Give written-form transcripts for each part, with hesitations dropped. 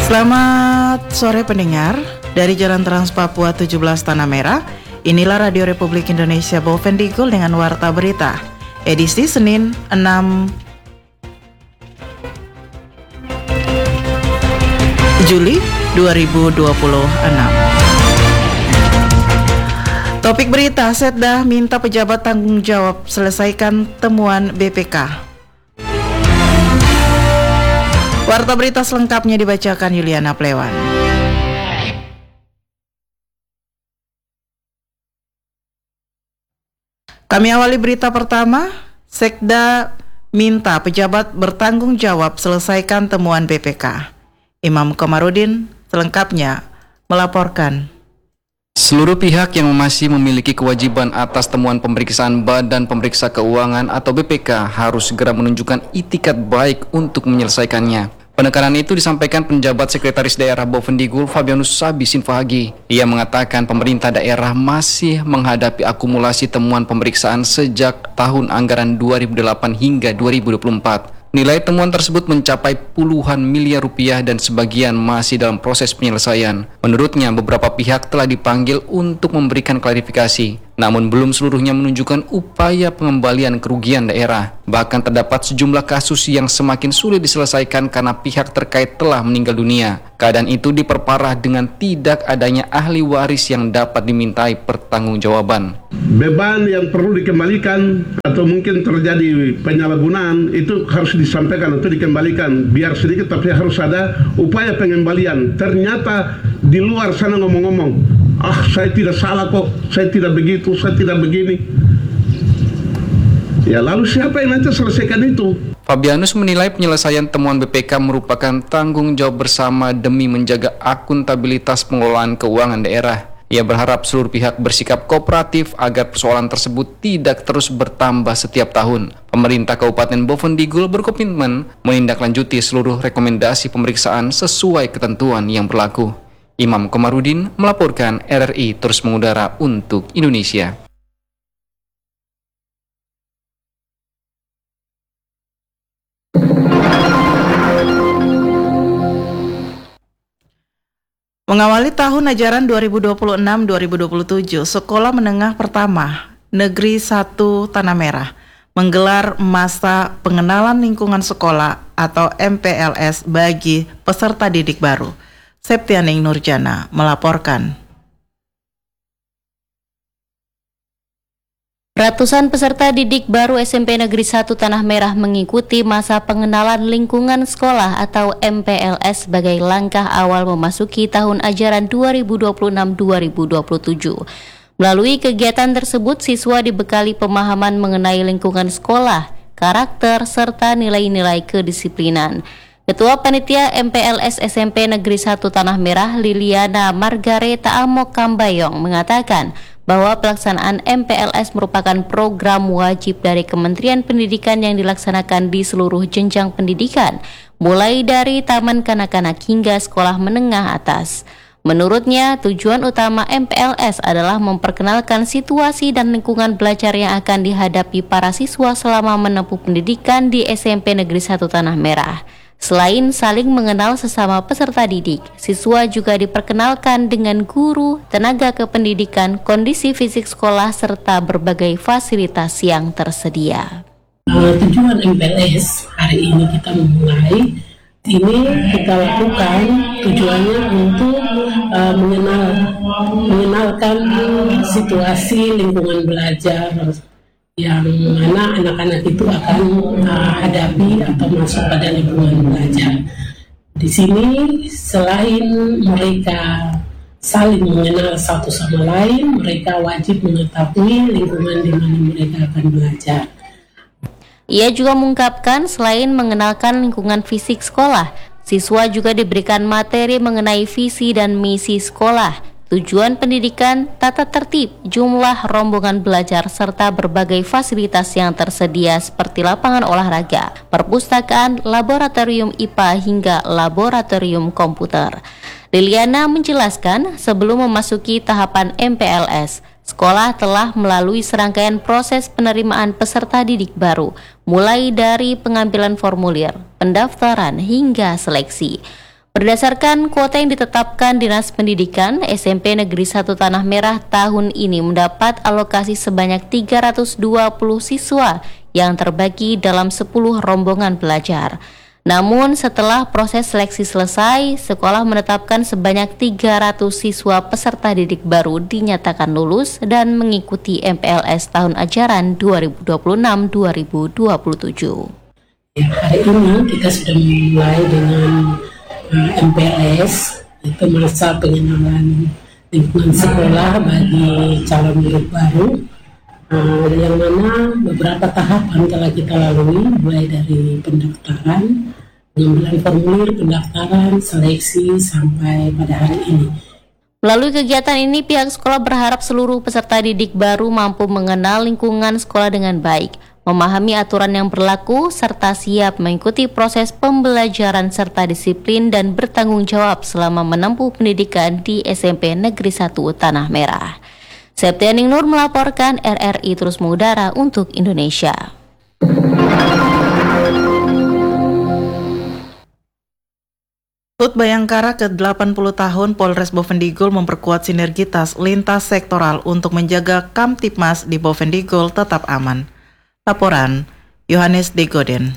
Selamat sore pendengar, dari Jalan Trans Papua 17 Tanah Merah, inilah Radio Republik Indonesia Bovendigul dengan Warta Berita, edisi Senin 6 Juli 2026. Topik berita, Setda minta pejabat tanggung jawab selesaikan temuan BPK. Warta berita selengkapnya dibacakan Yuliana Plewan. Kami awali berita pertama, Sekda minta pejabat bertanggung jawab selesaikan temuan BPK. Imam Komarudin selengkapnya melaporkan. Seluruh pihak yang masih memiliki kewajiban atas temuan pemeriksaan Badan Pemeriksa Keuangan atau BPK harus segera menunjukkan itikat baik untuk menyelesaikannya. Penekanan itu disampaikan penjabat Sekretaris Daerah Bovendigul Fabianus Sabi Sinfahagi. Ia mengatakan pemerintah daerah masih menghadapi akumulasi temuan pemeriksaan sejak tahun anggaran 2008 hingga 2024. Nilai temuan tersebut mencapai puluhan miliar rupiah dan sebagian masih dalam proses penyelesaian. Menurutnya, beberapa pihak telah dipanggil untuk memberikan klarifikasi, namun belum seluruhnya menunjukkan upaya pengembalian kerugian daerah. Bahkan terdapat sejumlah kasus yang semakin sulit diselesaikan karena pihak terkait telah meninggal dunia. Keadaan itu diperparah dengan tidak adanya ahli waris yang dapat dimintai pertanggungjawaban. Beban yang perlu dikembalikan atau mungkin terjadi penyalahgunaan itu harus disampaikan atau dikembalikan. Biar sedikit tapi harus ada upaya pengembalian. Ternyata di luar sana ngomong-ngomong, saya tidak salah kok, saya tidak begitu, saya tidak begini. Ya lalu siapa yang nanti selesaikan itu? Fabianus menilai penyelesaian temuan BPK merupakan tanggung jawab bersama demi menjaga akuntabilitas pengelolaan keuangan daerah. Ia berharap seluruh pihak bersikap kooperatif agar persoalan tersebut tidak terus bertambah setiap tahun. Pemerintah Kabupaten Bovendigul berkomitmen menindaklanjuti seluruh rekomendasi pemeriksaan sesuai ketentuan yang berlaku. Imam Komarudin melaporkan, RRI terus mengudara untuk Indonesia. Mengawali tahun ajaran 2026-2027, Sekolah Menengah Pertama Negeri 1 Tanah Merah menggelar masa pengenalan lingkungan sekolah atau MPLS bagi peserta didik baru. Septianing Nurjana melaporkan. Ratusan peserta didik baru SMP Negeri 1 Tanah Merah mengikuti masa pengenalan lingkungan sekolah atau MPLS sebagai langkah awal memasuki tahun ajaran 2026-2027. Melalui kegiatan tersebut, siswa dibekali pemahaman mengenai lingkungan sekolah, karakter, serta nilai-nilai kedisiplinan. Ketua Panitia MPLS SMP Negeri 1 Tanah Merah, Liliana Margareta Amok Kambayong, mengatakan bahwa pelaksanaan MPLS merupakan program wajib dari Kementerian Pendidikan yang dilaksanakan di seluruh jenjang pendidikan, mulai dari taman kanak-kanak hingga sekolah menengah atas. Menurutnya, tujuan utama MPLS adalah memperkenalkan situasi dan lingkungan belajar yang akan dihadapi para siswa selama menempuh pendidikan di SMP Negeri 1 Tanah Merah. Selain saling mengenal sesama peserta didik, siswa juga diperkenalkan dengan guru, tenaga kependidikan, kondisi fisik sekolah, serta berbagai fasilitas yang tersedia. Tujuan MPLS hari ini kita memulai, ini kita lakukan tujuannya untuk mengenalkan situasi lingkungan belajar yang mana anak-anak itu akan hadapi atau masuk pada lingkungan belajar. Di sini selain mereka saling mengenal satu sama lain, mereka wajib mengetahui lingkungan di mana mereka akan belajar. Ia juga mengungkapkan selain mengenalkan lingkungan fisik sekolah, siswa juga diberikan materi mengenai visi dan misi sekolah, tujuan pendidikan, tata tertib, jumlah rombongan belajar, serta berbagai fasilitas yang tersedia seperti lapangan olahraga, perpustakaan, laboratorium IPA, hingga laboratorium komputer. Liliana menjelaskan, sebelum memasuki tahapan MPLS, sekolah telah melalui serangkaian proses penerimaan peserta didik baru, mulai dari pengambilan formulir, pendaftaran, hingga seleksi. Berdasarkan kuota yang ditetapkan Dinas Pendidikan, SMP Negeri 1 Tanah Merah tahun ini mendapat alokasi sebanyak 320 siswa yang terbagi dalam 10 rombongan belajar. Namun setelah proses seleksi selesai, sekolah menetapkan sebanyak 300 siswa peserta didik baru dinyatakan lulus dan mengikuti MPLS tahun ajaran 2026-2027. Ya, hari ini kita sudah mulai dengan MPLS, itu masa pengenalan lingkungan sekolah bagi calon murid baru, yang mana beberapa tahapan telah kita lalui, mulai dari pendaftaran, pengambilan formulir pendaftaran, seleksi sampai pada hari ini. Melalui kegiatan ini, pihak sekolah berharap seluruh peserta didik baru mampu mengenal lingkungan sekolah dengan baik, memahami aturan yang berlaku, serta siap mengikuti proses pembelajaran serta disiplin dan bertanggung jawab selama menempuh pendidikan di SMP Negeri 1 Tanah Merah. Septianing Nur melaporkan, RRI terus mengudara untuk Indonesia. HUT Bayangkara ke-80 tahun Polres Bovendigul memperkuat sinergitas lintas sektoral untuk menjaga Kamtipmas di Bovendigul tetap aman. Laporan Yohanes Degoden.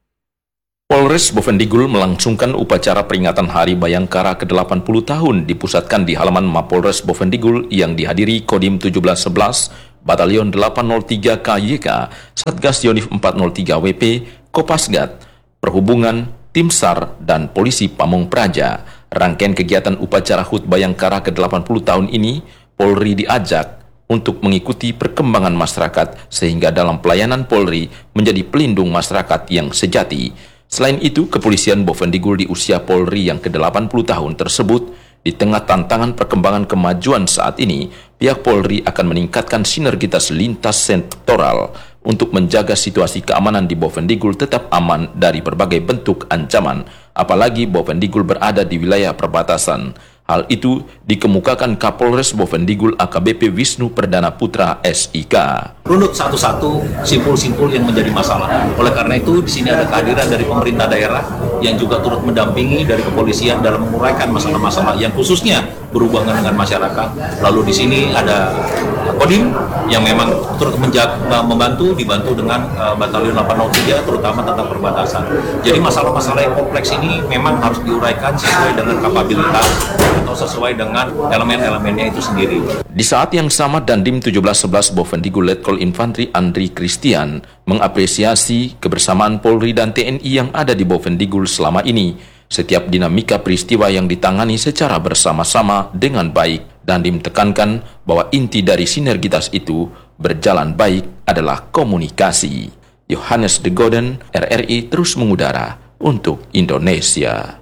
Polres Bovendigul melangsungkan upacara peringatan Hari Bayangkara ke-80 tahun dipusatkan di halaman Mapolres Bovendigul yang dihadiri Kodim 1711, Batalion 803 KYK, Satgas Yonif 403 WP, Kopasgat, Perhubungan, Tim SAR, dan Polisi Pamong Praja. Rangkaian kegiatan upacara HUT Bayangkara ke-80 tahun ini, Polri diajak untuk mengikuti perkembangan masyarakat sehingga dalam pelayanan Polri menjadi pelindung masyarakat yang sejati. Selain itu, kepolisian Bovendigul di usia Polri yang ke-80 tahun tersebut, di tengah tantangan perkembangan kemajuan saat ini, pihak Polri akan meningkatkan sinergitas lintas sektoral untuk menjaga situasi keamanan di Bovendigul tetap aman dari berbagai bentuk ancaman, apalagi Bovendigul berada di wilayah perbatasan. Hal itu dikemukakan Kapolres Bovendigul AKBP Wisnu Perdana Putra SIK. Runut satu-satu simpul-simpul yang menjadi masalah. Oleh karena itu di sini ada kehadiran dari pemerintah daerah yang juga turut mendampingi dari kepolisian dalam menguraikan masalah-masalah yang khususnya berhubungan dengan masyarakat. Lalu di sini ada Kodim yang memang turut membantu, dibantu dengan Batalion 803 terutama tentang perbatasan. Jadi masalah-masalah yang kompleks ini memang harus diuraikan sesuai dengan kapabilitas atau sesuai dengan elemen-elemennya itu sendiri. Di saat yang sama, Dandim 1711 Bovendigul Letkol Infantri Andri Christian mengapresiasi kebersamaan Polri dan TNI yang ada di Bovendigul selama ini. Setiap dinamika peristiwa yang ditangani secara bersama-sama dengan baik. Dandim tekankan bahwa inti dari sinergitas itu berjalan baik adalah komunikasi. Yohanes Degoden, RRI terus mengudara untuk Indonesia.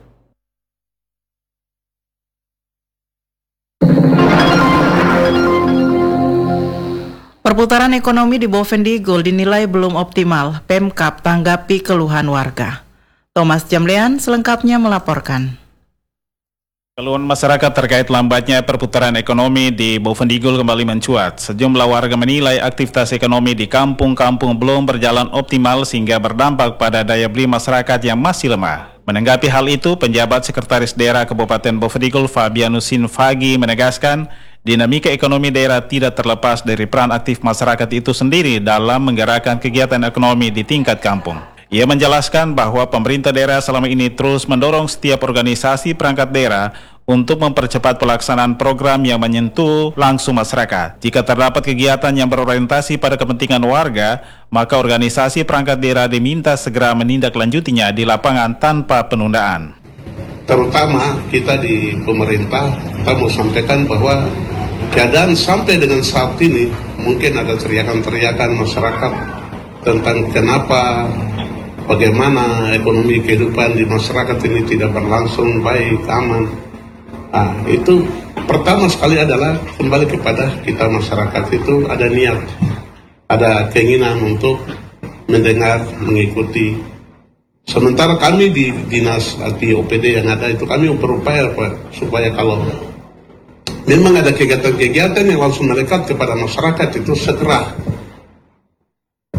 Perputaran ekonomi di Bovendigul dinilai belum optimal. Pemkab tanggapi keluhan warga. Thomas Jamlean selengkapnya melaporkan. Keluhan masyarakat terkait lambatnya perputaran ekonomi di Bovendigul kembali mencuat. Sejumlah warga menilai aktivitas ekonomi di kampung-kampung belum berjalan optimal sehingga berdampak pada daya beli masyarakat yang masih lemah. Menanggapi hal itu, penjabat Sekretaris Daerah Kabupaten Bovendigul Fabianusin Fagi menegaskan, dinamika ekonomi daerah tidak terlepas dari peran aktif masyarakat itu sendiri dalam menggerakkan kegiatan ekonomi di tingkat kampung. Ia menjelaskan bahwa pemerintah daerah selama ini terus mendorong setiap organisasi perangkat daerah untuk mempercepat pelaksanaan program yang menyentuh langsung masyarakat. Jika terdapat kegiatan yang berorientasi pada kepentingan warga, maka organisasi perangkat daerah diminta segera menindaklanjutinya di lapangan tanpa penundaan. Terutama kita di pemerintah, kita mau sampaikan bahwa keadaan sampai dengan saat ini mungkin ada teriakan-teriakan masyarakat tentang kenapa, bagaimana ekonomi kehidupan di masyarakat ini tidak berlangsung baik, aman. Nah, itu pertama sekali adalah kembali kepada kita masyarakat itu ada niat, ada keinginan untuk mendengar, mengikuti. Sementara kami di dinas di OPD yang ada itu kami berupaya supaya kalau memang ada kegiatan-kegiatan yang langsung melekat kepada masyarakat itu segera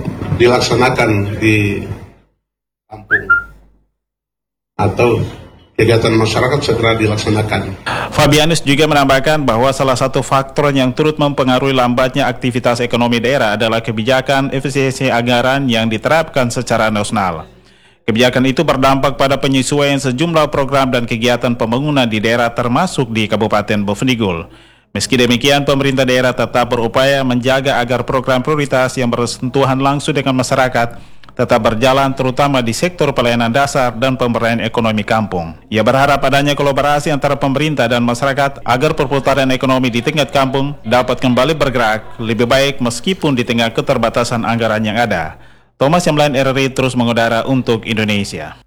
dilaksanakan di kampung atau kegiatan masyarakat segera dilaksanakan. Fabianus juga menambahkan bahwa salah satu faktor yang turut mempengaruhi lambatnya aktivitas ekonomi daerah adalah kebijakan efisiensi anggaran yang diterapkan secara nasional. Kebijakan itu berdampak pada penyesuaian sejumlah program dan kegiatan pembangunan di daerah termasuk di Kabupaten Bovendigul. Meski demikian, pemerintah daerah tetap berupaya menjaga agar program prioritas yang bersentuhan langsung dengan masyarakat tetap berjalan terutama di sektor pelayanan dasar dan pemberdayaan ekonomi kampung. Ia berharap adanya kolaborasi antara pemerintah dan masyarakat agar perputaran ekonomi di tingkat kampung dapat kembali bergerak lebih baik meskipun di tengah keterbatasan anggaran yang ada. Thomas Yamlan, RRI terus mengudara untuk Indonesia.